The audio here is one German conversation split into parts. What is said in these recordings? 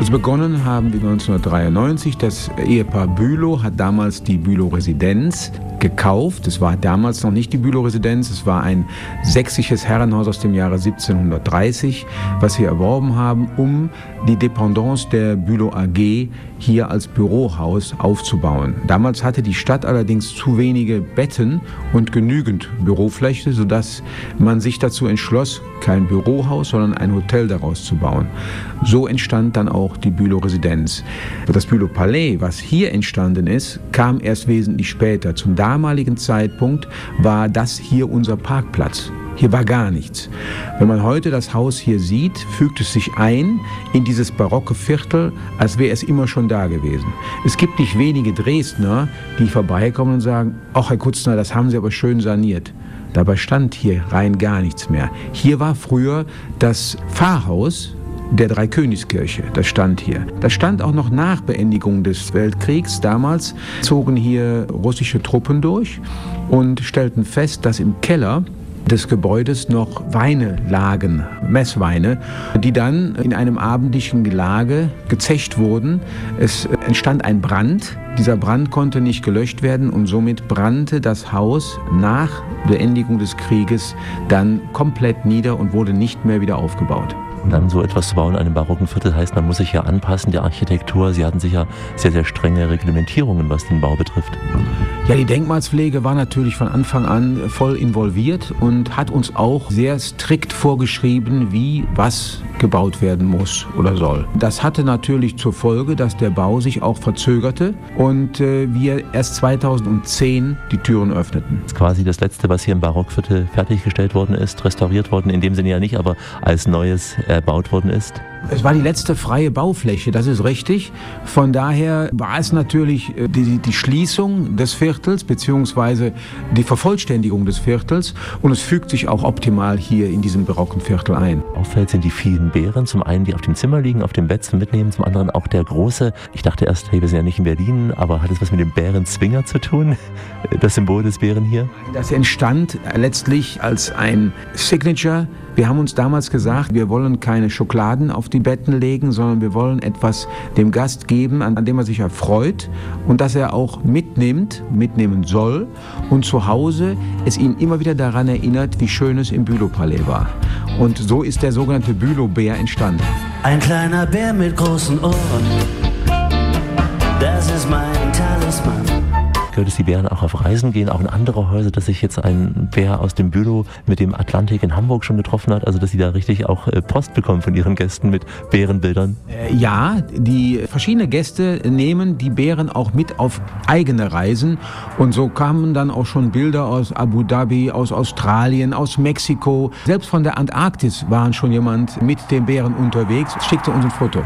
Also begonnen haben wir 1993. Das Ehepaar Bülow hat damals die Bülow-Residenz gekauft. Es war damals noch nicht die Bülow-Residenz, es war ein sächsisches Herrenhaus aus dem Jahre 1730, was wir erworben haben, um die Dependance der Bülow AG hier als Bürohaus aufzubauen. Damals hatte die Stadt allerdings zu wenige Betten und genügend Bürofläche, sodass man sich dazu entschloss, kein Bürohaus, sondern ein Hotel daraus zu bauen. So entstand dann auch die Bülow-Residenz. Das Bülow-Palais, was hier entstanden ist, kam erst wesentlich später. Zum damaligen Zeitpunkt war das hier unser Parkplatz. Hier war gar nichts. Wenn man heute das Haus hier sieht, fügt es sich ein in dieses barocke Viertel, als wäre es immer schon da gewesen. Es gibt nicht wenige Dresdner, die vorbeikommen und sagen, ach Herr Kutzner, das haben Sie aber schön saniert. Dabei stand hier rein gar nichts mehr. Hier war früher das Pfarrhaus der Dreikönigskirche, das stand hier. Das stand auch noch nach Beendigung des Weltkriegs. Damals zogen hier russische Truppen durch und stellten fest, dass im Keller des Gebäudes noch Weine lagen, Messweine, die dann in einem abendlichen Gelage gezecht wurden. Es entstand ein Brand. Dieser Brand konnte nicht gelöscht werden und somit brannte das Haus nach Beendigung des Krieges dann komplett nieder und wurde nicht mehr wieder aufgebaut. Und dann so etwas zu bauen in einem barocken Viertel heißt, man muss sich ja anpassen, die Architektur. Sie hatten sicher sehr, sehr strenge Reglementierungen, was den Bau betrifft. Ja, die Denkmalspflege war natürlich von Anfang an voll involviert und hat uns auch sehr strikt vorgeschrieben, wie was gebaut werden muss oder soll. Das hatte natürlich zur Folge, dass der Bau sich auch verzögerte und wir erst 2010 die Türen öffneten. Das ist quasi das Letzte, was hier im Barockviertel fertiggestellt worden ist, restauriert worden, in dem Sinne ja nicht, aber als Neues erbaut worden ist. Es war die letzte freie Baufläche, das ist richtig. Von daher war es natürlich die Schließung des Viertels beziehungsweise die Vervollständigung des Viertels und es fügt sich auch optimal hier in diesem barocken Viertel ein. Auffällt sind die vielen Bären, zum einen die auf dem Zimmer liegen, auf dem Bett zum Mitnehmen, zum anderen auch der große. Ich dachte erst, hey, wir sind ja nicht in Berlin, aber hat es was mit dem Bärenzwinger zu tun? Das Symbol des Bären hier? Das entstand letztlich als ein Signature. Wir haben uns damals gesagt, wir wollen keine Schokoladen auf die Betten legen, sondern wir wollen etwas dem Gast geben, an dem er sich erfreut und das er auch mitnehmen soll und zu Hause es ihn immer wieder daran erinnert, wie schön es im Bülow-Palais war. Und so ist der sogenannte Bülow-Bär entstanden. Ein kleiner Bär mit großen Ohren, das ist mein Talisman. Gehört es, die Bären auch auf Reisen gehen, auch in andere Häuser, dass sich jetzt ein Bär aus dem Bülow mit dem Atlantik in Hamburg schon getroffen hat, also dass sie da richtig auch Post bekommen von ihren Gästen mit Bärenbildern? Ja, die verschiedenen Gäste nehmen die Bären auch mit auf eigene Reisen und so kamen dann auch schon Bilder aus Abu Dhabi, aus Australien, aus Mexiko. Selbst von der Antarktis waren schon jemand mit dem Bären unterwegs, schickte uns ein Foto.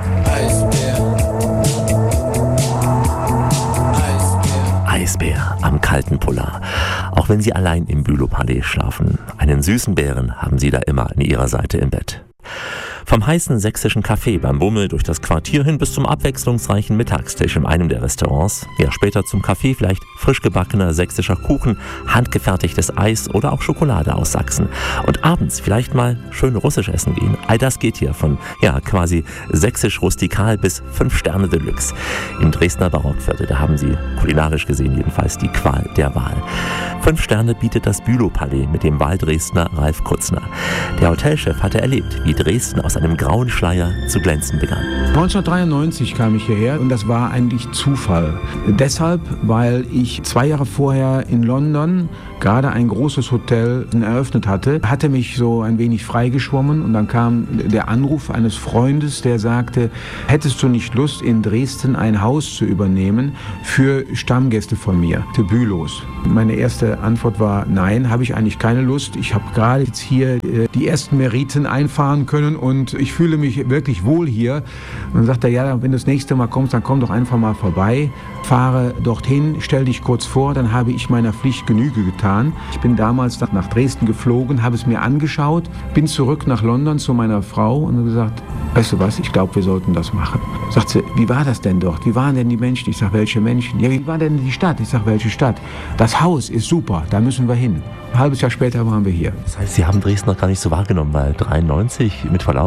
Eisbär am kalten Polar. Auch wenn Sie allein im Bülow-Palais schlafen, einen süßen Bären haben Sie da immer an Ihrer Seite im Bett. Vom heißen sächsischen Café beim Bummel durch das Quartier hin bis zum abwechslungsreichen Mittagstisch in einem der Restaurants. Ja, später zum Kaffee vielleicht frisch gebackener sächsischer Kuchen, handgefertigtes Eis oder auch Schokolade aus Sachsen. Und abends vielleicht mal schön russisch essen gehen. All das geht hier von, ja, quasi sächsisch rustikal bis 5 Sterne Deluxe. Im Dresdner Barockviertel, da haben Sie kulinarisch gesehen jedenfalls die Qual der Wahl. 5 Sterne bietet das Bülow-Palais mit dem Wahldresdner Ralf Kutzner. Der Hotelchef hatte erlebt, wie Dresden aus einem grauen Schleier zu glänzen begann. 1993 kam ich hierher und das war eigentlich Zufall. Deshalb, weil ich 2 Jahre vorher in London gerade ein großes Hotel eröffnet hatte mich so ein wenig freigeschwommen und dann kam der Anruf eines Freundes, der sagte, hättest du nicht Lust, in Dresden ein Haus zu übernehmen für Stammgäste von mir, für Bülows? Meine erste Antwort war, nein, habe ich eigentlich keine Lust. Ich habe gerade jetzt hier die ersten Meriten einfahren können und ich fühle mich wirklich wohl hier. Und dann sagt er, ja, wenn du das nächste Mal kommst, dann komm doch einfach mal vorbei, fahre dorthin, stell dich kurz vor, dann habe ich meiner Pflicht Genüge getan. Ich bin damals nach Dresden geflogen, habe es mir angeschaut, bin zurück nach London zu meiner Frau und habe gesagt, weißt du was, ich glaube, wir sollten das machen. Sagt sie, wie war das denn dort? Wie waren denn die Menschen? Ich sage, welche Menschen? Ja, wie war denn die Stadt? Ich sage, welche Stadt? Das Haus ist super, da müssen wir hin. Ein halbes Jahr später waren wir hier. Das heißt, Sie haben Dresden noch gar nicht so wahrgenommen, weil 93, mit Verlaub,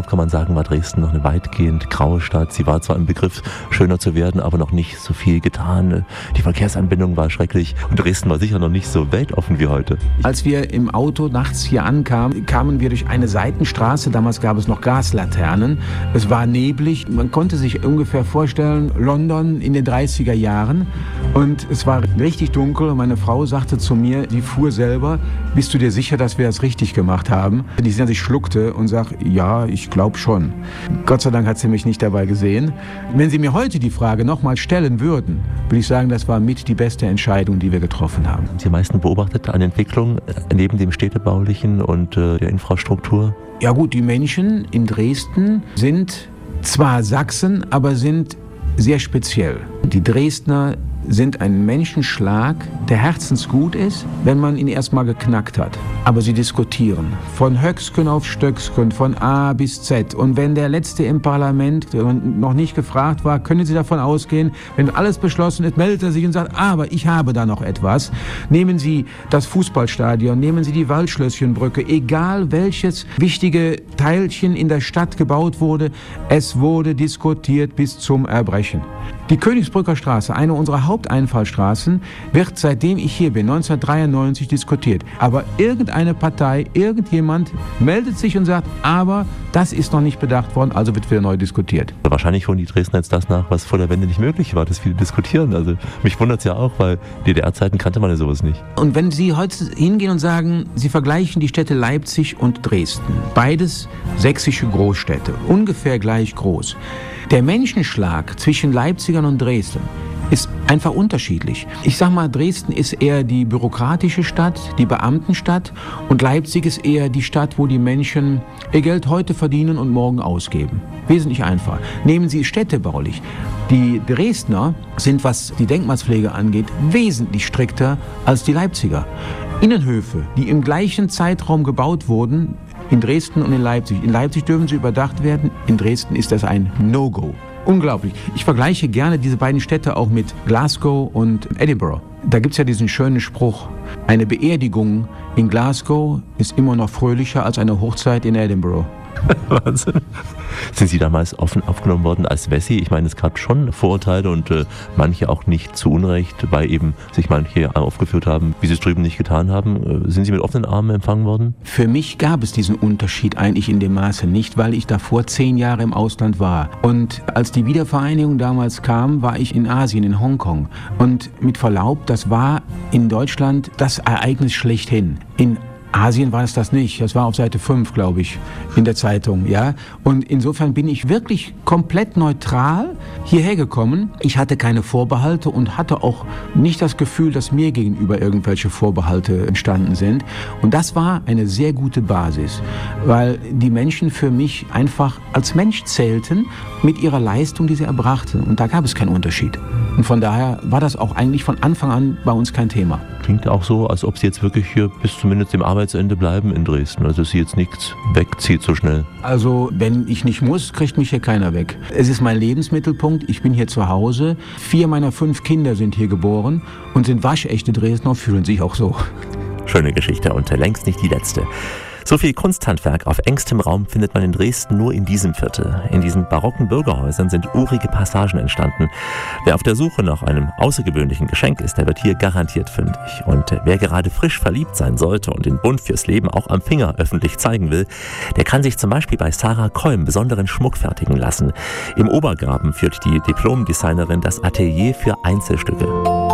überhaupt kann man sagen, war Dresden noch eine weitgehend graue Stadt. Sie war zwar im Begriff, schöner zu werden, aber noch nicht so viel getan. Die Verkehrsanbindung war schrecklich und Dresden war sicher noch nicht so weltoffen wie heute. Als wir im Auto nachts hier ankamen, kamen wir durch eine Seitenstraße. Damals gab es noch Gaslaternen. Es war neblig. Man konnte sich ungefähr vorstellen, London in den 30er Jahren. Und es war richtig dunkel. Und meine Frau sagte zu mir, sie fuhr selber, bist du dir sicher, dass wir das richtig gemacht haben? Die sich schluckte und sagt, ja, ich glaube schon. Gott sei Dank hat sie mich nicht dabei gesehen. Wenn Sie mir heute die Frage nochmal stellen würden, würde ich sagen, das war mit die beste Entscheidung, die wir getroffen haben. Haben Sie am meisten beobachtet an Entwicklung neben dem städtebaulichen und der Infrastruktur? Ja gut, die Menschen in Dresden sind zwar Sachsen, aber sind sehr speziell. Die Dresdner sind ein Menschenschlag, der herzensgut ist, wenn man ihn erstmal geknackt hat. Aber sie diskutieren. Von Höcksken auf Stöcksken, von A bis Z. Und wenn der Letzte im Parlament noch nicht gefragt war, können Sie davon ausgehen, wenn alles beschlossen ist, meldet er sich und sagt, aber ich habe da noch etwas. Nehmen Sie das Fußballstadion, nehmen Sie die Waldschlösschenbrücke, egal welches wichtige Teilchen in der Stadt gebaut wurde, es wurde diskutiert bis zum Erbrechen. Die Königsbrücker Straße, eine unserer Haupteinfallstraßen, wird seitdem ich hier bin, 1993, diskutiert. Aber irgendeine Partei, irgendjemand meldet sich und sagt, aber das ist noch nicht bedacht worden, also wird wieder neu diskutiert. Wahrscheinlich holen die Dresdner jetzt das nach, was vor der Wende nicht möglich war, dass viele diskutieren. Also mich wundert es ja auch, weil DDR-Zeiten kannte man ja sowas nicht. Und wenn Sie heute hingehen und sagen, Sie vergleichen die Städte Leipzig und Dresden, beides sächsische Großstädte, ungefähr gleich groß. Der Menschenschlag zwischen Leipzigern und Dresden ist einfach unterschiedlich. Ich sag mal, Dresden ist eher die bürokratische Stadt, die Beamtenstadt, und Leipzig ist eher die Stadt, wo die Menschen ihr Geld heute verdienen und morgen ausgeben. Wesentlich einfach. Nehmen Sie städtebaulich. Die Dresdner sind, was die Denkmalspflege angeht, wesentlich strikter als die Leipziger. Innenhöfe, die im gleichen Zeitraum gebaut wurden, in Dresden und in Leipzig. In Leipzig dürfen sie überdacht werden, in Dresden ist das ein No-Go. Unglaublich. Ich vergleiche gerne diese beiden Städte auch mit Glasgow und Edinburgh. Da gibt es ja diesen schönen Spruch, eine Beerdigung in Glasgow ist immer noch fröhlicher als eine Hochzeit in Edinburgh. Wahnsinn. Sind Sie damals offen aufgenommen worden als Wessi? Ich meine, es gab schon Vorurteile und manche auch nicht zu Unrecht, weil eben sich manche aufgeführt haben, wie sie es drüben nicht getan haben. Sind Sie mit offenen Armen empfangen worden? Für mich gab es diesen Unterschied eigentlich in dem Maße nicht, weil ich davor 10 Jahre im Ausland war. Und als die Wiedervereinigung damals kam, war ich in Asien, in Hongkong. Und mit Verlaub, das war in Deutschland das Ereignis schlechthin. In Asien war es das nicht. Das war auf Seite 5, glaube ich, in der Zeitung, ja. Und insofern bin ich wirklich komplett neutral hierher gekommen. Ich hatte keine Vorbehalte und hatte auch nicht das Gefühl, dass mir gegenüber irgendwelche Vorbehalte entstanden sind. Und das war eine sehr gute Basis, weil die Menschen für mich einfach als Mensch zählten mit ihrer Leistung, die sie erbrachten. Und da gab es keinen Unterschied. Und von daher war das auch eigentlich von Anfang an bei uns kein Thema. Klingt auch so, als ob Sie jetzt wirklich hier bis zumindest dem Arbeitsende bleiben in Dresden. Also dass Sie jetzt nichts wegzieht so schnell. Also wenn ich nicht muss, kriegt mich hier keiner weg. Es ist mein Lebensmittelpunkt. Ich bin hier zu Hause. 4 meiner 5 Kinder sind hier geboren und sind waschechte Dresdner und fühlen sich auch so. Schöne Geschichte und längst nicht die letzte. So viel Kunsthandwerk auf engstem Raum findet man in Dresden nur in diesem Viertel. In diesen barocken Bürgerhäusern sind urige Passagen entstanden. Wer auf der Suche nach einem außergewöhnlichen Geschenk ist, der wird hier garantiert fündig. Und wer gerade frisch verliebt sein sollte und den Bund fürs Leben auch am Finger öffentlich zeigen will, der kann sich zum Beispiel bei Sarah Kolm besonderen Schmuck fertigen lassen. Im Obergraben führt die Diplomdesignerin das Atelier für Einzelstücke.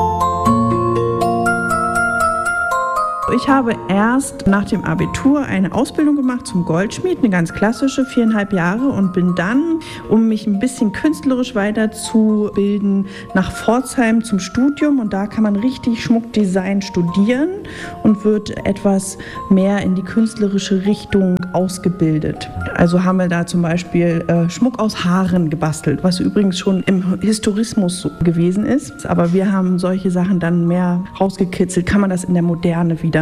Ich habe erst nach dem Abitur eine Ausbildung gemacht zum Goldschmied, eine ganz klassische, 4,5 Jahre, und bin dann, um mich ein bisschen künstlerisch weiterzubilden, nach Pforzheim zum Studium, und da kann man richtig Schmuckdesign studieren und wird etwas mehr in die künstlerische Richtung ausgebildet. Also haben wir da zum Beispiel Schmuck aus Haaren gebastelt, was übrigens schon im Historismus so gewesen ist, aber wir haben solche Sachen dann mehr rausgekitzelt, kann man das in der Moderne wieder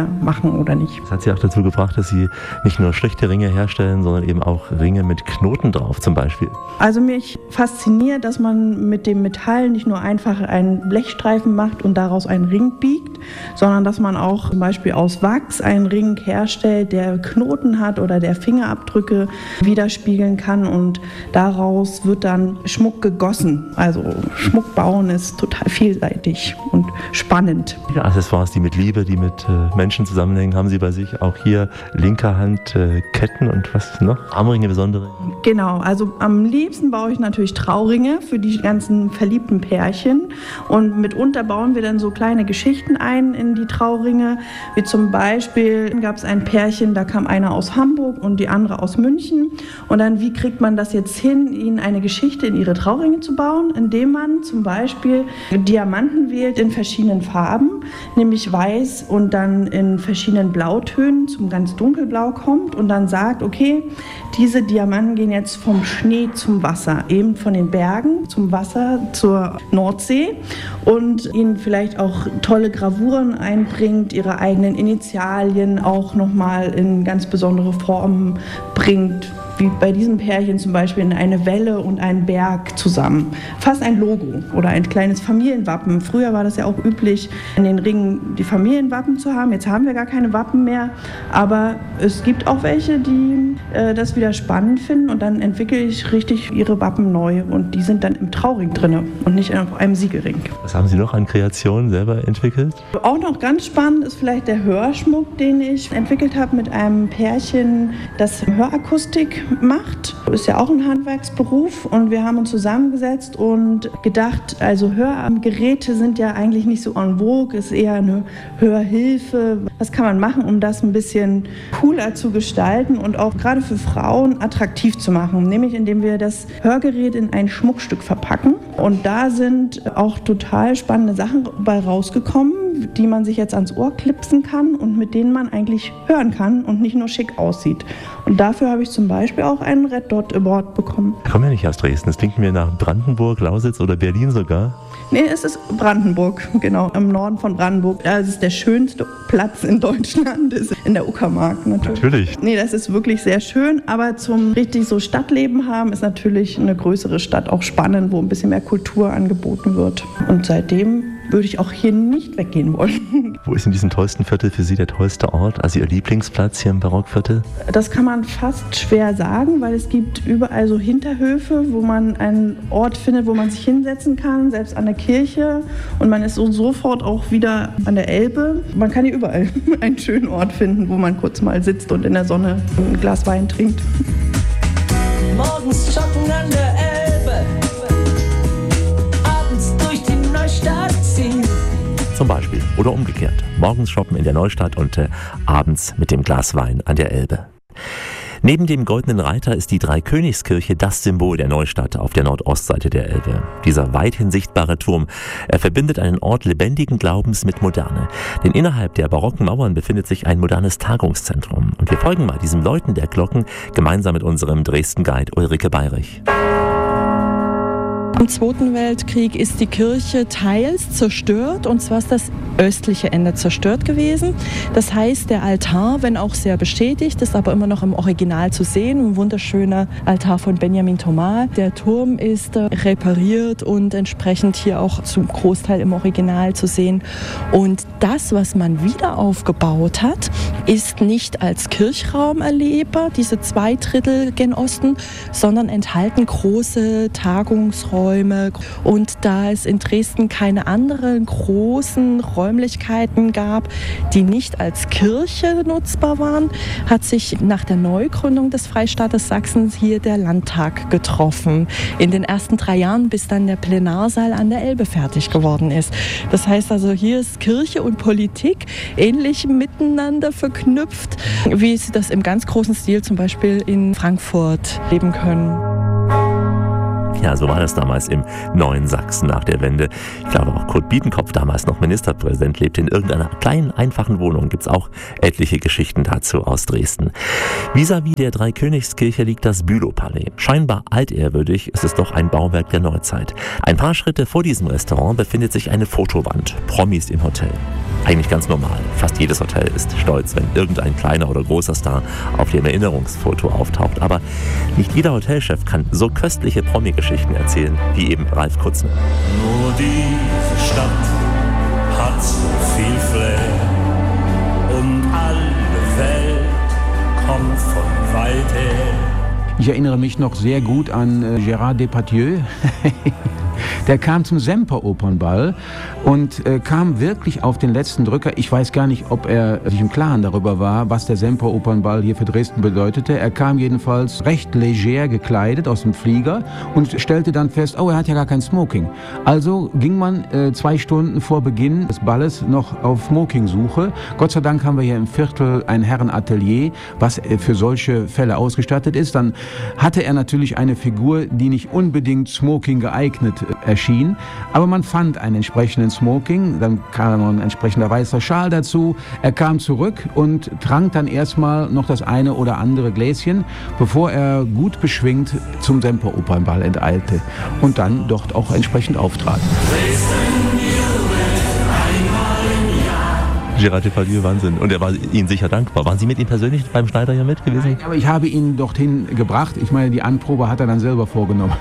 wir machen oder nicht. Das hat Sie auch dazu gebracht, dass Sie nicht nur schlichte Ringe herstellen, sondern eben auch Ringe mit Knoten drauf zum Beispiel. Also mich fasziniert, dass man mit dem Metall nicht nur einfach einen Blechstreifen macht und daraus einen Ring biegt, sondern dass man auch zum Beispiel aus Wachs einen Ring herstellt, der Knoten hat oder der Fingerabdrücke widerspiegeln kann und daraus wird dann Schmuck gegossen. Also Schmuck bauen ist total vielseitig und spannend. Viele Accessoires, die mit Liebe, die mit Menschen zusammenhängen, haben Sie bei sich. Auch hier linker Hand Ketten und was noch? Armringe besondere? Genau, also am liebsten baue ich natürlich Trauringe für die ganzen verliebten Pärchen und mitunter bauen wir dann so kleine Geschichten ein in die Trauringe, wie zum Beispiel gab es ein Pärchen, da kam einer aus Hamburg und die andere aus München und dann wie kriegt man das jetzt hin, ihnen eine Geschichte in ihre Trauringe zu bauen, indem man zum Beispiel Diamanten wählt in verschiedenen Farben, nämlich weiß und dann in verschiedenen Blautönen zum ganz dunkelblau kommt und dann sagt, okay, diese Diamanten gehen jetzt vom Schnee zum Wasser, eben von den Bergen zum Wasser zur Nordsee und ihnen vielleicht auch tolle Gravuren einbringt, ihre eigenen Initialien auch nochmal in ganz besondere Formen bringt, wie bei diesem Pärchen zum Beispiel in eine Welle und einen Berg zusammen. Fast ein Logo oder ein kleines Familienwappen. Früher war das ja auch üblich, in den Ringen die Familienwappen zu haben. Jetzt haben wir gar keine Wappen mehr, aber es gibt auch welche, die das wieder spannend finden und dann entwickle ich richtig ihre Wappen neu und die sind dann im Trauring drin und nicht auf einem Siegelring. Was haben Sie noch an Kreationen selber entwickelt? Auch noch ganz spannend ist vielleicht der Hörschmuck, den ich entwickelt habe mit einem Pärchen, das Hörakustik macht. Ist ja auch ein Handwerksberuf und wir haben uns zusammengesetzt und gedacht, also Hörgeräte sind ja eigentlich nicht so en vogue, ist eher eine Hörhilfe. Was kann man machen, um das ein bisschen cooler zu gestalten und auch gerade für Frauen attraktiv zu machen, nämlich indem wir das Hörgerät in ein Schmuckstück verpacken und da sind auch total spannende Sachen bei rausgekommen, die man sich jetzt ans Ohr klipsen kann und mit denen man eigentlich hören kann und nicht nur schick aussieht. Und dafür habe ich zum Beispiel auch einen Red Dot Award bekommen. Ich komme ja nicht aus Dresden, das klingt mir nach Brandenburg, Lausitz oder Berlin sogar. Nee, es ist Brandenburg, genau, im Norden von Brandenburg. Das ist der schönste Platz in Deutschland, ist in der Uckermark natürlich. Nee, das ist wirklich sehr schön, aber zum richtig so Stadtleben haben ist natürlich eine größere Stadt auch spannend, wo ein bisschen mehr Kultur angeboten wird. Und seitdem würde ich auch hier nicht weggehen wollen. Wo ist in diesem tollsten Viertel für Sie der tollste Ort, also Ihr Lieblingsplatz hier im Barockviertel? Das kann man fast schwer sagen, weil es gibt überall so Hinterhöfe, wo man einen Ort findet, wo man sich hinsetzen kann, selbst an der Kirche und man ist so sofort auch wieder an der Elbe. Man kann hier überall einen schönen Ort finden, wo man kurz mal sitzt und in der Sonne ein Glas Wein trinkt. Morgens joggen an der Elbe, abends durch die Neustadt ziehen. Zum Beispiel oder umgekehrt. Morgens shoppen in der Neustadt und abends mit dem Glas Wein an der Elbe. Neben dem Goldenen Reiter ist die Dreikönigskirche das Symbol der Neustadt auf der Nordostseite der Elbe. Dieser weithin sichtbare Turm, er verbindet einen Ort lebendigen Glaubens mit Moderne. Denn innerhalb der barocken Mauern befindet sich ein modernes Tagungszentrum. Und wir folgen mal diesem Läuten der Glocken gemeinsam mit unserem Dresden-Guide Ulrike Bayrich. Im Zweiten Weltkrieg ist die Kirche teils zerstört, und zwar ist das östliche Ende zerstört gewesen. Das heißt, der Altar, wenn auch sehr beschädigt, ist aber immer noch im Original zu sehen. Ein wunderschöner Altar von Benjamin Thomas. Der Turm ist repariert und entsprechend hier auch zum Großteil im Original zu sehen. Und das, was man wieder aufgebaut hat, ist nicht als Kirchraum erlebbar, diese 2/3 gen Osten, sondern enthalten große Tagungsräume. Und da es in Dresden keine anderen großen Räumlichkeiten gab, die nicht als Kirche nutzbar waren, hat sich nach der Neugründung des Freistaates Sachsen hier der Landtag getroffen. In den ersten 3 Jahren, bis dann der Plenarsaal an der Elbe fertig geworden ist. Das heißt also, hier ist Kirche und Politik ähnlich miteinander verknüpft, wie sie das im ganz großen Stil zum Beispiel in Frankfurt leben können. Ja, so war das damals im neuen Sachsen nach der Wende. Ich glaube auch Kurt Biedenkopf, damals noch Ministerpräsident, lebte in irgendeiner kleinen, einfachen Wohnung. Gibt es auch etliche Geschichten dazu aus Dresden. Vis-à-vis der Dreikönigskirche liegt das Bülowpalais. Scheinbar altehrwürdig, ist es doch ein Bauwerk der Neuzeit. Ein paar Schritte vor diesem Restaurant befindet sich eine Fotowand. Promis im Hotel. eigentlich ganz normal. Fast jedes Hotel ist stolz, wenn irgendein kleiner oder großer Star auf dem Erinnerungsfoto auftaucht. Aber nicht jeder Hotelchef kann so köstliche Promi-Geschichten erzählen, wie eben Ralf Kutzner. Nur diese Stadt hat so viel Flair und alle Welt kommt von weit her. Ich erinnere mich noch sehr gut an Gérard Depardieu. Der kam zum Semper-Opernball und kam wirklich auf den letzten Drücker. Ich weiß gar nicht, ob er sich im Klaren darüber war, was der Semper-Opernball hier für Dresden bedeutete. Er kam jedenfalls recht leger gekleidet aus dem Flieger und stellte dann fest, oh, er hat ja gar kein Smoking. Also ging man 2 Stunden vor Beginn des Balles noch auf Smoking-Suche. Gott sei Dank haben wir hier im Viertel ein Herrenatelier, was für solche Fälle ausgestattet ist. Dann hatte er natürlich eine Figur, die nicht unbedingt Smoking geeignet erschien, aber man fand einen entsprechenden Smoking, dann kam noch ein entsprechender weißer Schal dazu. Er kam zurück und trank dann erstmal noch das eine oder andere Gläschen, bevor er gut beschwingt zum Semper-Opernball enteilte und dann dort auch entsprechend auftrat. Gérard Depardieu, Wahnsinn. Und er war Ihnen sicher dankbar. Waren Sie mit ihm persönlich beim Schneider hier mit gewesen? Nein, aber ich habe ihn dorthin gebracht. Ich meine, die Anprobe hat er dann selber vorgenommen.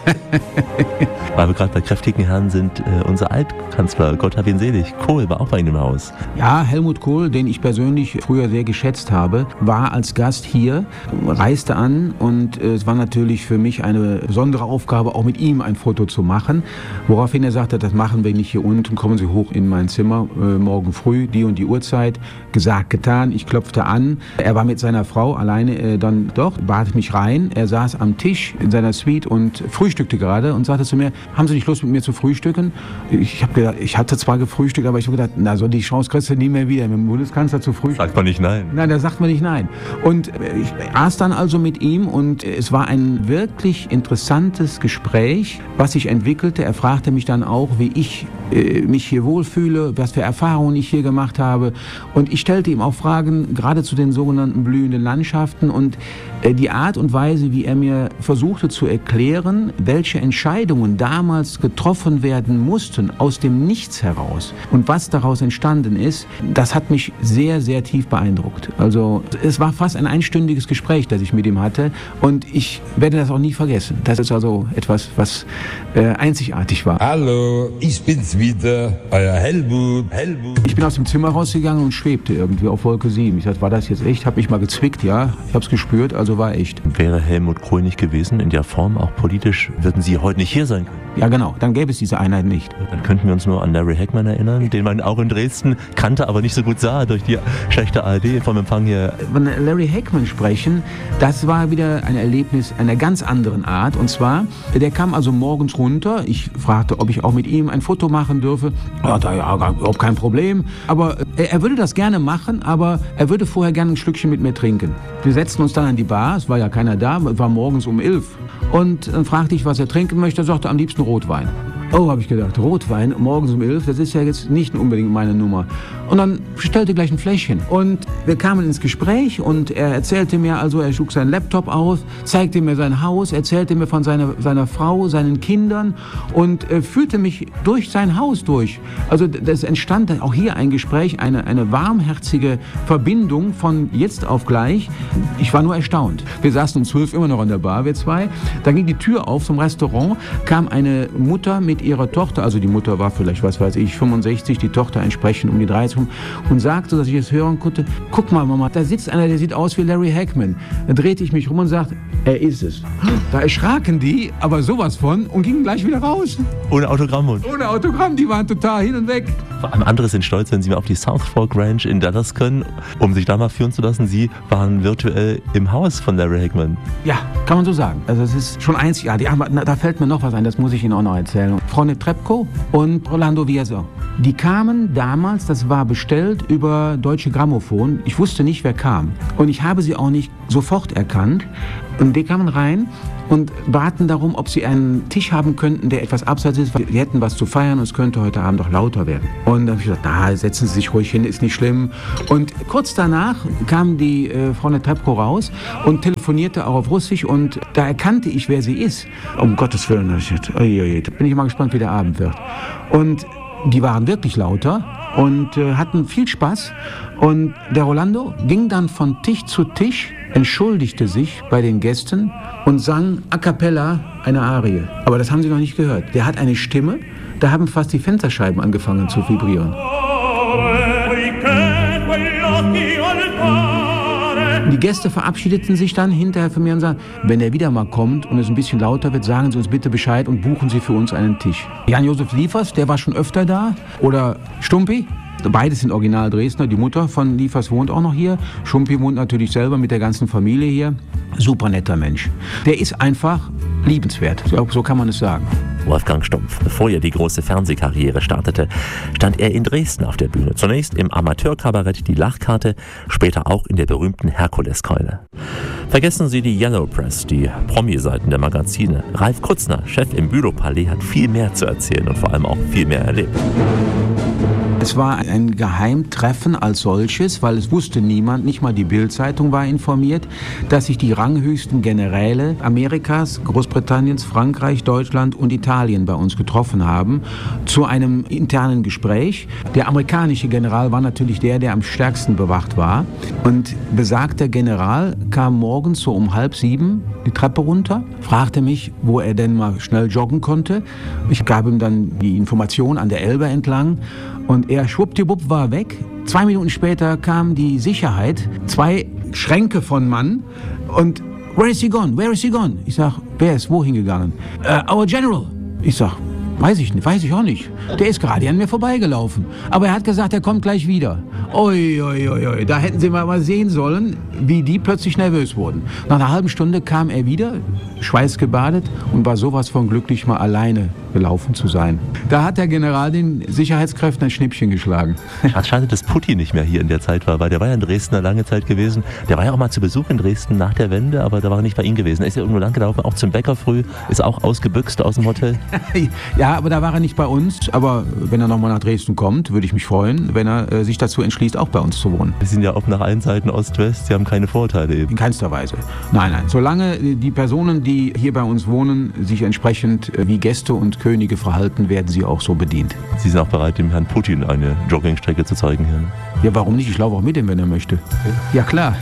Weil wir gerade bei kräftigen Herren sind, unser Altkanzler, Gott hab ihn selig, Kohl war auch bei Ihnen im Haus. Ja, Helmut Kohl, den ich persönlich früher sehr geschätzt habe, war als Gast hier, reiste an und es war natürlich für mich eine besondere Aufgabe, auch mit ihm ein Foto zu machen. Woraufhin er sagte, das machen wir nicht hier unten, kommen Sie hoch in mein Zimmer, morgen früh, die und die Uhrzeit. Gesagt, getan, ich klopfte an. Er war mit seiner Frau alleine dann dort, bat mich rein. Er saß am Tisch in seiner Suite und frühstückte gerade und sagte zu mir, haben Sie nicht Lust mit mir zu frühstücken? Ich habe gedacht, ich hatte zwar gefrühstückt, aber ich habe gedacht, na so die Chance kriegst du nie mehr wieder, mit dem Bundeskanzler zu frühstücken. Sagt man nicht nein. Nein, da sagt man nicht nein. Und ich aß dann also mit ihm und es war ein wirklich interessantes Gespräch, was sich entwickelte. Er fragte mich dann auch, wie ich mich hier wohlfühle, was für Erfahrungen ich hier gemacht habe. Und ich stellte ihm auch Fragen, gerade zu den sogenannten blühenden Landschaften und die Art und Weise, wie er mir versuchte zu erklären, welche Entscheidungen damals getroffen werden mussten, aus dem Nichts heraus. Und was daraus entstanden ist, das hat mich sehr, sehr tief beeindruckt. Also es war fast ein einstündiges Gespräch, das ich mit ihm hatte. Und ich werde das auch nie vergessen. Das ist also etwas, was einzigartig war. Hallo, ich bin's wieder, euer Helmut. Ich bin aus dem Zimmer rausgegangen und schwebte irgendwie auf Wolke 7. Ich dachte, war das jetzt echt? Hab mich mal gezwickt, ja. Ich hab's gespürt, also war echt. Wäre Helmut Kohl nicht gewesen, in der Form, auch politisch, würden Sie heute nicht hier sein können. Ja, genau. Dann gäbe es diese Einheit nicht. Dann könnten wir uns nur an Larry Hagman erinnern, den man auch in Dresden kannte, aber nicht so gut sah durch die schlechte ARD vom Empfang hier. Von Larry Hagman sprechen, das war wieder ein Erlebnis einer ganz anderen Art. Und zwar, der kam also morgens runter. Ich fragte, ob ich auch mit ihm ein Foto machen dürfe. Ja, überhaupt kein Problem. Aber er würde das gerne machen, aber er würde vorher gerne ein Schlückchen mit mir trinken. Wir setzten uns dann an die Bar. Es war ja keiner da. Es war morgens um 11. Und dann fragte ich, was er trinken möchte. Er sagte, am liebsten Rotwein. Oh, habe ich gedacht, Rotwein morgens um 11, das ist ja jetzt nicht unbedingt meine Nummer. Und dann bestellte gleich ein Fläschchen. Und wir kamen ins Gespräch und er erzählte mir, also er schlug seinen Laptop auf, zeigte mir sein Haus, erzählte mir von seiner Frau, seinen Kindern und führte mich durch sein Haus durch. Also das entstand auch hier ein Gespräch, eine warmherzige Verbindung von jetzt auf gleich. Ich war nur erstaunt. Wir saßen um 12 immer noch an der Bar, wir zwei. Dann ging die Tür auf zum Restaurant, kam eine Mutter mit ihrer Tochter, also die Mutter war vielleicht, was weiß ich, 65, die Tochter entsprechend um die 30 und sagte, dass ich es hören konnte, guck mal Mama, da sitzt einer, der sieht aus wie Larry Hagman. Dann drehte ich mich rum und sagte, er ist es. Da erschraken die, aber sowas von und gingen gleich wieder raus. Ohne Autogramm. Ohne Autogramm, die waren total hin und weg. Andere sind stolz, wenn sie mal auf die South Fork Ranch in Dallas können, um sich da mal führen zu lassen. Sie waren virtuell im Haus von Larry Hagman. Ja, kann man so sagen. Also es ist schon einzigartig. Aber da fällt mir noch was ein, das muss ich Ihnen auch noch erzählen. Frau Netrebko und Rolando Vieso. Die kamen damals, das war bestellt über Deutsche Grammophon. Ich wusste nicht, wer kam. Und ich habe sie auch nicht sofort erkannt. Und die kamen rein und baten darum, ob sie einen Tisch haben könnten, der etwas abseits ist, weil wir hätten was zu feiern und es könnte heute Abend doch lauter werden. Und dann habe ich gesagt, na, setzen Sie sich ruhig hin, ist nicht schlimm. Und kurz danach kam die Frau Netrebko raus und telefonierte auch auf Russisch und da erkannte ich, wer sie ist. Um Gottes Willen, da bin ich mal gespannt, wie der Abend wird. Und die waren wirklich lauter und hatten viel Spaß. Und der Rolando ging dann von Tisch zu Tisch, entschuldigte sich bei den Gästen und sang a cappella eine Arie. Aber das haben sie noch nicht gehört. Der hat eine Stimme, da haben fast die Fensterscheiben angefangen zu vibrieren. Die Gäste verabschiedeten sich dann hinterher von mir und sagten, wenn er wieder mal kommt und es ein bisschen lauter wird, sagen Sie uns bitte Bescheid und buchen Sie für uns einen Tisch. Jan-Josef Liefers, der war schon öfter da. Oder Stumpi, beide sind original Dresdner. Die Mutter von Liefers wohnt auch noch hier. Stumpi wohnt natürlich selber mit der ganzen Familie hier. Super netter Mensch. Der ist einfach liebenswert, so kann man es sagen. Wolfgang Stumpf. Bevor er die große Fernsehkarriere startete, stand er in Dresden auf der Bühne. Zunächst im Amateurkabarett Die Lachkarte, später auch in der berühmten Herkuleskeule. Vergessen Sie die Yellow Press, die Promi-Seiten der Magazine. Ralf Kutzner, Chef im Bülow-Palais, hat viel mehr zu erzählen und vor allem auch viel mehr erlebt. Es war ein Geheimtreffen als solches, weil es wusste niemand, nicht mal die Bild-Zeitung war informiert, dass sich die ranghöchsten Generäle Amerikas, Großbritanniens, Frankreich, Deutschland und Italien bei uns getroffen haben, zu einem internen Gespräch. Der amerikanische General war natürlich der am stärksten bewacht war. Und besagter General kam morgens so um 6:30 die Treppe runter, fragte mich, wo er denn mal schnell joggen konnte. Ich gab ihm dann die Information an der Elbe entlang. Und er schwuppdiwupp war weg. 2 Minuten später kam die Sicherheit, 2 Schränke von Mann und where is he gone? Where is he gone? Ich sag, wer ist wohin gegangen? Our General. Ich sag, weiß ich auch nicht. Der ist gerade an mir vorbeigelaufen. Aber er hat gesagt, er kommt gleich wieder. Oi, oi, oi, oi. Da hätten Sie mal sehen sollen, wie die plötzlich nervös wurden. Nach einer halben Stunde kam er wieder, schweißgebadet und war sowas von glücklich, mal alleine gelaufen zu sein. Da hat der General den Sicherheitskräften ein Schnippchen geschlagen. Schade, dass Putin nicht mehr hier in der Zeit war, weil der war ja in Dresden eine lange Zeit gewesen. Der war ja auch mal zu Besuch in Dresden nach der Wende, aber da war er nicht bei Ihnen gewesen. Er ist ja irgendwo lang gelaufen, auch zum Bäcker früh, ist auch ausgebüxt aus dem Hotel. Ja, aber da war er nicht bei uns. Aber wenn er nochmal nach Dresden kommt, würde ich mich freuen, wenn er sich dazu entschließt, auch bei uns zu wohnen. Sie sind ja auch nach allen Seiten Ost-West, Sie haben keine Vorteile eben. In keinster Weise. Nein. Solange die Personen, die hier bei uns wohnen, sich entsprechend wie Gäste und Könige verhalten, werden sie auch so bedient. Sie sind auch bereit, dem Herrn Putin eine Joggingstrecke zu zeigen hier, ne? Ja, warum nicht? Ich laufe auch mit ihm, wenn er möchte. Ja, klar.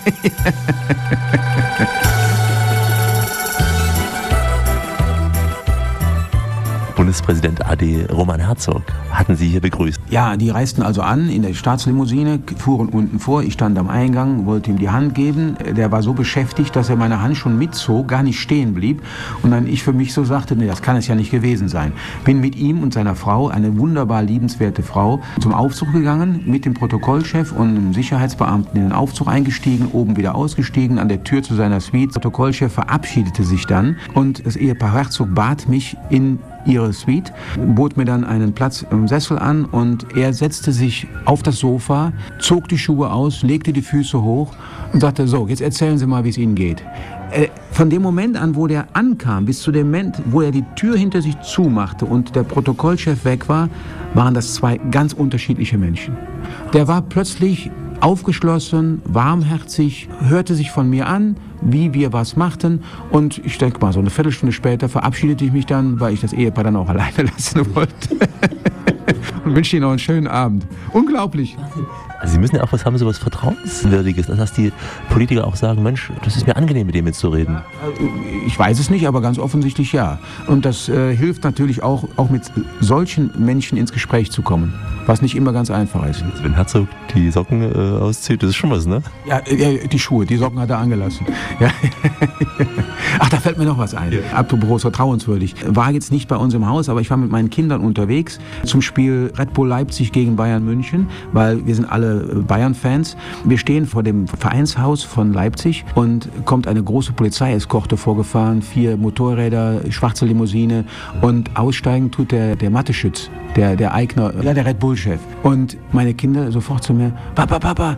Bundespräsident AD Roman Herzog hatten Sie hier begrüßt. Ja, die reisten also an in der Staatslimousine, fuhren unten vor. Ich stand am Eingang, wollte ihm die Hand geben. Der war so beschäftigt, dass er meine Hand schon mitzog, gar nicht stehen blieb. Und dann ich für mich so sagte, nee, das kann es ja nicht gewesen sein. Bin mit ihm und seiner Frau, eine wunderbar liebenswerte Frau, zum Aufzug gegangen, mit dem Protokollchef und einem Sicherheitsbeamten in den Aufzug eingestiegen, oben wieder ausgestiegen, an der Tür zu seiner Suite. Der Protokollchef verabschiedete sich dann und das Ehepaar Herzog bat mich in ihre Suite, bot mir dann einen Platz im Sessel an und er setzte sich auf das Sofa, zog die Schuhe aus, legte die Füße hoch und sagte, so, jetzt erzählen Sie mal, wie es Ihnen geht. Von dem Moment an, wo der ankam, bis zu dem Moment, wo er die Tür hinter sich zumachte und der Protokollchef weg war, waren das 2 ganz unterschiedliche Menschen. Der war plötzlich aufgeschlossen, warmherzig, hörte sich von mir an, wie wir was machten und ich denke mal, so eine Viertelstunde später verabschiedete ich mich dann, weil ich das Ehepaar dann auch alleine lassen wollte. Und wünsche Ihnen noch einen schönen Abend. Unglaublich. Also Sie müssen ja auch was haben, so was Vertrauenswürdiges, dass die Politiker auch sagen, Mensch, das ist mir angenehm, mit dem jetzt zu reden. Ich weiß es nicht, aber ganz offensichtlich ja. Und das hilft natürlich auch mit solchen Menschen ins Gespräch zu kommen, was nicht immer ganz einfach ist. Wenn Herzog die Socken auszieht, das ist schon was, ne? Ja, die Schuhe, die Socken hat er angelassen. Ja. Ach, da fällt mir noch was ein. Ja. Apropos vertrauenswürdig. War jetzt nicht bei uns im Haus, aber ich war mit meinen Kindern unterwegs zum Spiel Red Bull Leipzig gegen Bayern München, weil wir sind alle Bayern-Fans. Wir stehen vor dem Vereinshaus von Leipzig und kommt eine große Polizeieskorte vorgefahren, 4 Motorräder, schwarze Limousine und aussteigen tut der Mathe-Schütz, der Eigner, ja, der Red Bull-Chef. Und meine Kinder sofort zu mir, Papa,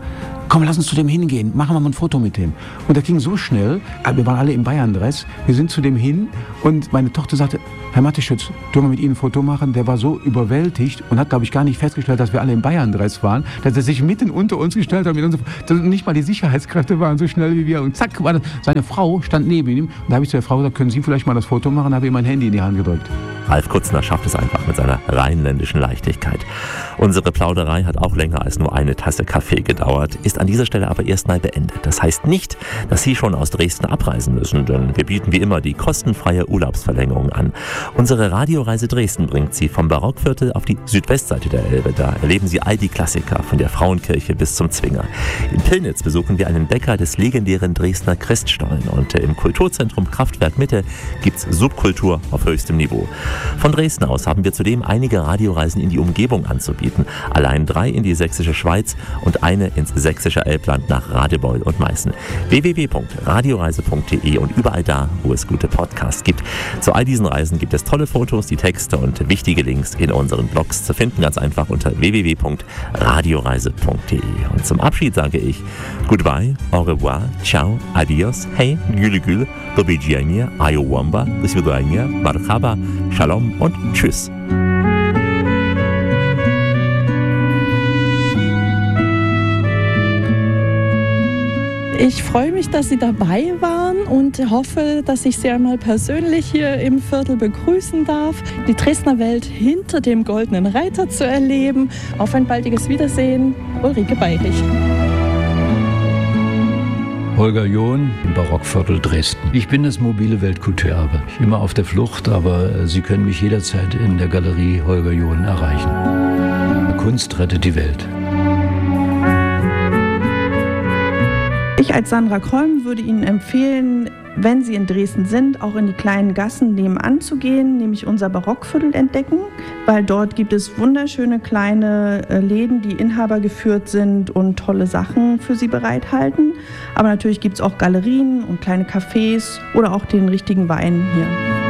komm, lass uns zu dem hingehen, machen wir mal ein Foto mit dem. Und das ging so schnell, wir waren alle im Bayern-Dress, wir sind zu dem hin und meine Tochter sagte, Herr Mateschitz, dürfen wir mit Ihnen ein Foto machen? Der war so überwältigt und hat, glaube ich, gar nicht festgestellt, dass wir alle im Bayern-Dress waren, dass er sich mitten unter uns gestellt hat. Nicht mal die Sicherheitskräfte waren so schnell wie wir. Und zack, war das, seine Frau stand neben ihm. Und da habe ich zu der Frau gesagt, können Sie vielleicht mal das Foto machen? Da habe ich ihm mein Handy in die Hand gedrückt. Ralf Kutzner schafft es einfach mit seiner rheinländischen Leichtigkeit. Unsere Plauderei hat auch länger als nur eine Tasse Kaffee gedauert, ist an dieser Stelle aber erstmal beendet. Das heißt nicht, dass Sie schon aus Dresden abreisen müssen, denn wir bieten wie immer die kostenfreie Urlaubsverlängerung an. Unsere Radioreise Dresden bringt Sie vom Barockviertel auf die Südwestseite der Elbe. Da erleben Sie all die Klassiker, von der Frauenkirche bis zum Zwinger. In Pillnitz besuchen wir einen Bäcker des legendären Dresdner Christstollen und im Kulturzentrum Kraftwerk Mitte gibt's Subkultur auf höchstem Niveau. Von Dresden aus haben wir zudem einige Radioreisen in die Umgebung anzubieten. Allein 3 in die sächsische Schweiz und eine ins sächsische Elbland nach Radebeul und Meißen. www.radioreise.de und überall da, wo es gute Podcasts gibt. Zu all diesen Reisen gibt es tolle Fotos, die Texte und wichtige Links in unseren Blogs zu finden, ganz einfach unter www.radioreise.de. Und zum Abschied sage ich Goodbye, au revoir, ciao, adios, hey, gülü gül, do widzenia, ayowamba, do svidania, marhaba, shalom und tschüss. Ich freue mich, dass Sie dabei waren und hoffe, dass ich Sie einmal persönlich hier im Viertel begrüßen darf, die Dresdner Welt hinter dem Goldenen Reiter zu erleben. Auf ein baldiges Wiedersehen, Ulrike Bayrich. Holger John im Barockviertel Dresden. Ich bin das mobile Weltkulturerbe. Immer auf der Flucht, aber Sie können mich jederzeit in der Galerie Holger John erreichen. Kunst rettet die Welt. Ich als Sandra Krollm würde Ihnen empfehlen, wenn Sie in Dresden sind, auch in die kleinen Gassen nebenan zu gehen, nämlich unser Barockviertel entdecken, weil dort gibt es wunderschöne kleine Läden, die inhabergeführt sind und tolle Sachen für Sie bereithalten. Aber natürlich gibt es auch Galerien und kleine Cafés oder auch den richtigen Wein hier.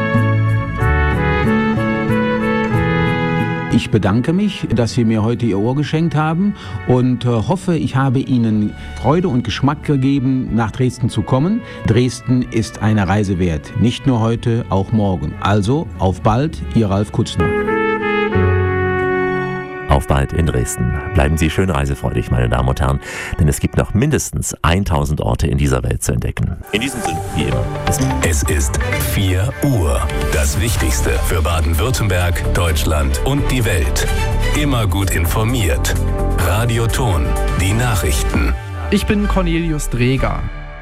Ich bedanke mich, dass Sie mir heute Ihr Ohr geschenkt haben und hoffe, ich habe Ihnen Freude und Geschmack gegeben, nach Dresden zu kommen. Dresden ist eine Reise wert, nicht nur heute, auch morgen. Also, auf bald, Ihr Ralf Kutzner. Auf bald in Dresden. Bleiben Sie schön reisefreudig, meine Damen und Herren, denn es gibt noch mindestens 1000 Orte in dieser Welt zu entdecken. In diesem Sinne, wie immer, bis bald. Es ist 4 Uhr. Das Wichtigste für Baden-Württemberg, Deutschland und die Welt. Immer gut informiert. Radio Ton, die Nachrichten. Ich bin Cornelius Dreger.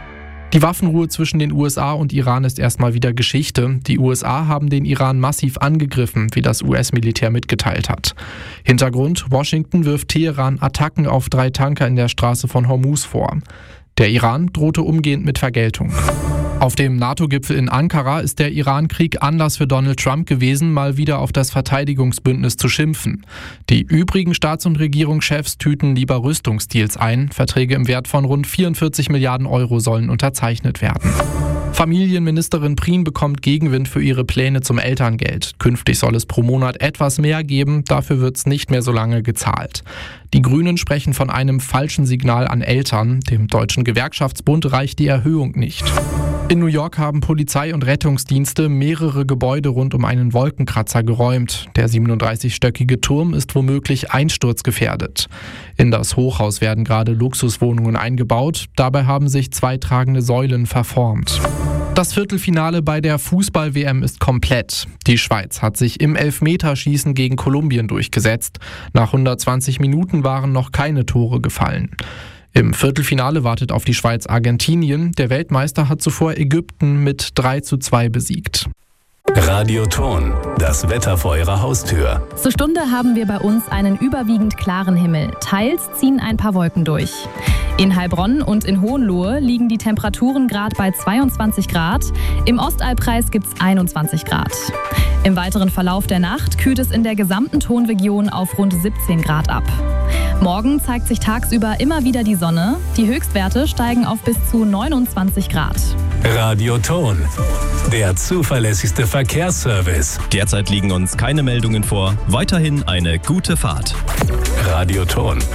Die Waffenruhe zwischen den USA und Iran ist erstmal wieder Geschichte. Die USA haben den Iran massiv angegriffen, wie das US-Militär mitgeteilt hat. Hintergrund: Washington wirft Teheran Attacken auf 3 Tanker in der Straße von Hormuz vor. Der Iran drohte umgehend mit Vergeltung. Auf dem NATO-Gipfel in Ankara ist der Iran-Krieg Anlass für Donald Trump gewesen, mal wieder auf das Verteidigungsbündnis zu schimpfen. Die übrigen Staats- und Regierungschefs tüten lieber Rüstungsdeals ein. Verträge im Wert von rund 44 Milliarden Euro sollen unterzeichnet werden. Familienministerin Prien bekommt Gegenwind für ihre Pläne zum Elterngeld. Künftig soll es pro Monat etwas mehr geben, dafür wird es nicht mehr so lange gezahlt. Die Grünen sprechen von einem falschen Signal an Eltern. Dem Deutschen Gewerkschaftsbund reicht die Erhöhung nicht. In New York haben Polizei und Rettungsdienste mehrere Gebäude rund um einen Wolkenkratzer geräumt. Der 37-stöckige Turm ist womöglich einsturzgefährdet. In das Hochhaus werden gerade Luxuswohnungen eingebaut. Dabei haben sich 2 tragende Säulen verformt. Das Viertelfinale bei der Fußball-WM ist komplett. Die Schweiz hat sich im Elfmeterschießen gegen Kolumbien durchgesetzt. Nach 120 Minuten waren noch keine Tore gefallen. Im Viertelfinale wartet auf die Schweiz Argentinien. Der Weltmeister hat zuvor Ägypten mit 3:2 besiegt. Radio Ton, das Wetter vor Ihrer Haustür. Zur Stunde haben wir bei uns einen überwiegend klaren Himmel. Teils ziehen ein paar Wolken durch. In Heilbronn und in Hohenlohe liegen die Temperaturen gerade bei 22 Grad. Im Ostalbkreis gibt es 21 Grad. Im weiteren Verlauf der Nacht kühlt es in der gesamten Tonregion auf rund 17 Grad ab. Morgen zeigt sich tagsüber immer wieder die Sonne. Die Höchstwerte steigen auf bis zu 29 Grad. Radio Ton, der zuverlässigste Verkehrsservice. Derzeit liegen uns keine Meldungen vor. Weiterhin eine gute Fahrt. Radio Ton,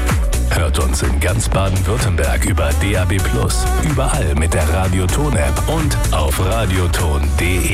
Hört uns in ganz Baden-Württemberg über DAB+, überall mit der Radioton-App und auf radioton.de.